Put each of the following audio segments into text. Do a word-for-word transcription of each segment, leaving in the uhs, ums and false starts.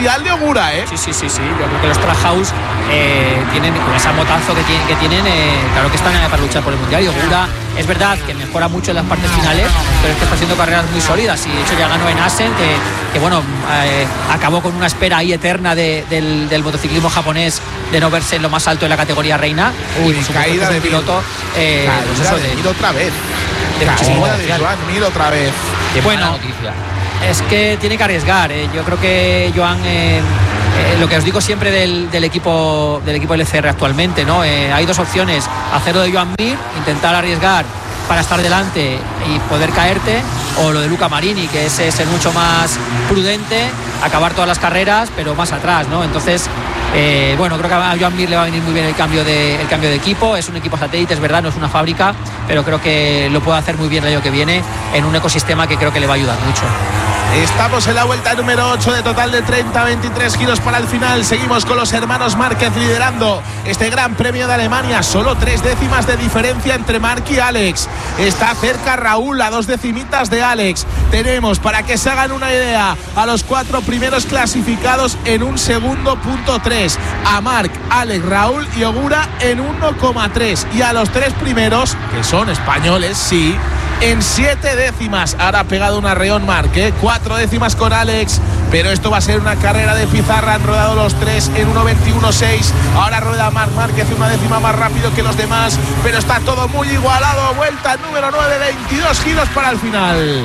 mundial de Ogura, ¿eh? Sí, sí, sí, sí. Yo creo que los Trahaus eh, tienen, con ese motazo que tienen, que tienen eh, claro que están para luchar por el mundial. Y Ogura es verdad que mejora mucho en las partes finales, pero es que está haciendo carreras muy sólidas. Y de hecho ya ganó en Assen, que, que bueno, eh, acabó con una espera ahí eterna de, del, del motociclismo japonés de no verse en lo más alto de la categoría reina. Uy, y por supuesto, caída de piloto. Eh, caída pues eso, de, de, Mir otra vez. De caída de Joan Mir otra vez. Qué buena noticia. Es que tiene que arriesgar. ¿eh? Yo creo que Joan, eh, eh, lo que os digo siempre del, del equipo del equipo L C R actualmente, ¿no? Eh, hay dos opciones: hacerlo de Joan Mir, intentar arriesgar para estar delante y poder caerte, o lo de Luca Marini, que es ser mucho más prudente, acabar todas las carreras, pero más atrás, ¿no? Entonces, eh, bueno, creo que a Joan Mir le va a venir muy bien el cambio de el cambio de equipo. Es un equipo satélite, es verdad, no es una fábrica, pero creo que lo puede hacer muy bien el año que viene en un ecosistema que creo que le va a ayudar mucho. Estamos en la vuelta número ocho de total de treinta, veintitrés giros para el final. Seguimos con los hermanos Márquez liderando este Gran Premio de Alemania. Solo tres décimas de diferencia entre Marc y Alex. Está cerca Raúl, a dos decimitas de Alex. Tenemos, para que se hagan una idea, a los cuatro primeros clasificados en un segundo punto tres. A Marc, Alex, Raúl y Ogura en uno coma tres. Y a los tres primeros, que son españoles, sí, en siete décimas. Ahora ha pegado un arreón Marc, ¿eh? cuatro décimas con Alex, pero esto va a ser una carrera de pizarra. Han rodado los tres en uno veintiuno seis. Ahora rueda Marc Márquez una décima más rápido que los demás, pero está todo muy igualado. Vuelta número nueve, veintidós giros para el final.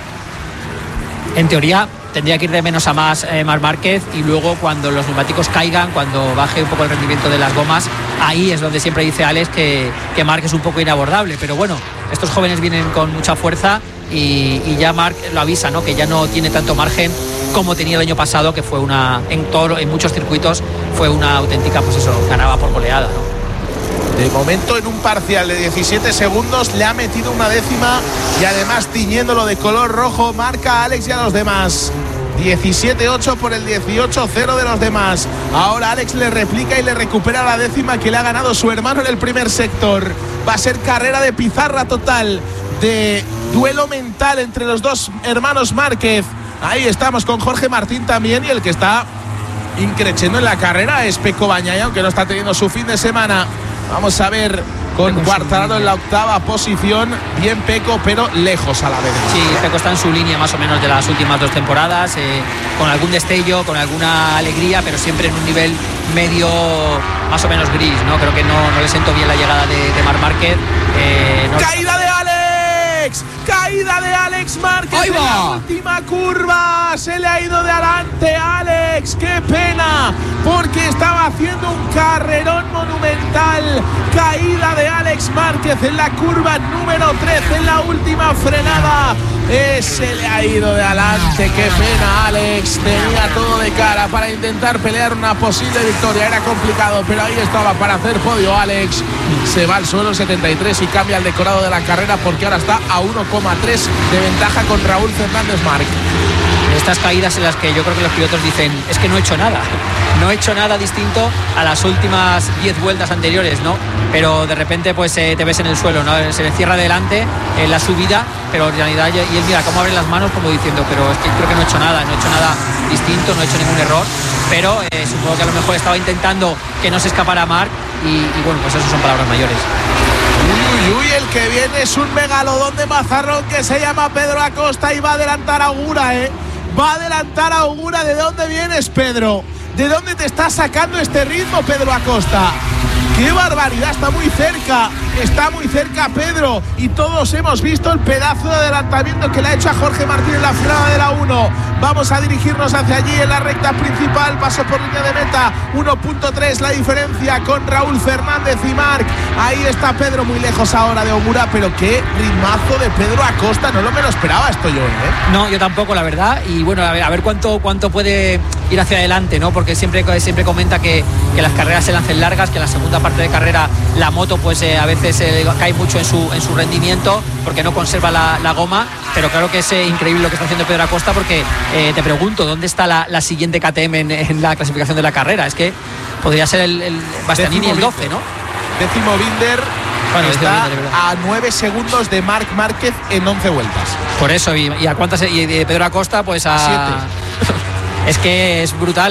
En teoría tendría que ir de menos a más eh, Marc Márquez, y luego cuando los neumáticos caigan, cuando baje un poco el rendimiento de las gomas, ahí es donde siempre dice Alex que, que Marc es un poco inabordable. Pero bueno, estos jóvenes vienen con mucha fuerza y, y ya Marc lo avisa, ¿no? Que ya no tiene tanto margen como tenía el año pasado, que fue una, en, todo, en muchos circuitos fue una auténtica, pues eso, ganaba por goleada, ¿no? De momento, en un parcial de diecisiete segundos, le ha metido una décima y además tiñéndolo de color rojo, marca a Alex y a los demás. diecisiete ocho por el dieciocho cero de los demás. Ahora Alex le replica y le recupera la décima que le ha ganado su hermano en el primer sector. Va a ser carrera de pizarra total, de duelo mental entre los dos hermanos Márquez. Ahí estamos con Jorge Martín también, y el que está increciendo en la carrera es Pecco Bagnaia, aunque no está teniendo su fin de semana. Vamos a ver con Quartararo en la octava posición. Bien Pecco, pero lejos a la vez. Sí, Pecco está en su línea más o menos de las últimas dos temporadas, eh, con algún destello, con alguna alegría, pero siempre en un nivel medio más o menos gris, ¿no? Creo que no, no le siento bien la llegada de, de Marc Márquez. Eh, no... ¡Caída de Alex! ¡Caída de Alex Márquez en la última curva! Se le ha ido de adelante Alex. ¡Qué pena! Porque estaba haciendo un carrerón monumental. Caída de Alex Márquez en la curva número trece, en la última frenada. Eh, se le ha ido de adelante. ¡Qué pena, Alex! Tenía todo de cara para intentar pelear una posible victoria. Era complicado, pero ahí estaba para hacer podio Alex. Se va al suelo setenta y tres y cambia el decorado de la carrera, porque ahora está a uno coma tres de ventaja con Raúl Fernández Marc. Estas caídas en las que yo creo que los pilotos dicen, es que no he hecho nada, no he hecho nada distinto a las últimas diez vueltas anteriores, ¿no? Pero de repente pues eh, te ves en el suelo, ¿no? Se le cierra delante en la subida, pero en realidad, y él mira cómo abre las manos como diciendo, pero es que creo que no he hecho nada, no he hecho nada distinto, no he hecho ningún error, pero eh, supongo que a lo mejor estaba intentando que no se escapara Marc, y, y bueno, pues eso son palabras mayores. Uy, uy, el que viene es un megalodón de mazarrón que se llama Pedro Acosta y va a adelantar a Ogura, ¿eh? Va a adelantar a Ogura. ¿De dónde vienes, Pedro? ¿De dónde te está sacando este ritmo, Pedro Acosta? ¡Qué barbaridad! Está muy cerca, está muy cerca Pedro, y todos hemos visto el pedazo de adelantamiento que le ha hecho a Jorge Martín en la frenada de la uno. Vamos a dirigirnos hacia allí en la recta principal. Paso por línea de meta, uno punto tres la diferencia con Raúl Fernández y Marc. Ahí está Pedro, muy lejos ahora de Ogura, pero qué ritmazo de Pedro Acosta. No lo me lo esperaba esto yo, ¿eh? No, yo tampoco, la verdad. Y bueno, a ver, a ver cuánto, cuánto puede ir hacia adelante, ¿no? Porque siempre, siempre comenta que, que las carreras se lancen largas, que en la segunda parte de carrera la moto pues eh, a veces eh, cae mucho en su, en su rendimiento, porque no conserva la, la goma. Pero claro que es eh, increíble lo que está haciendo Pedro Acosta, porque eh, te pregunto, ¿dónde está la, la siguiente K T M en, en la clasificación de la carrera? Es que podría ser el, el Bastianini el doce, ¿no? Décimo Binder. Bueno, está Binder, a nueve segundos de Marc Márquez en once vueltas. Por eso, y, y a cuántas, y de Pedro Acosta pues a, a siete. Es que es brutal.